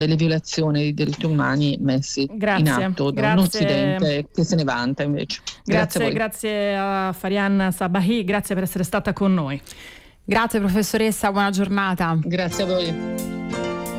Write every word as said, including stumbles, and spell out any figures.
le violazioni dei diritti umani messi grazie, in atto da grazie. un Occidente che se ne vanta invece. Grazie, Grazie, grazie a Farian Sabahi, grazie per essere stata con noi. Grazie professoressa, buona giornata. Grazie a voi.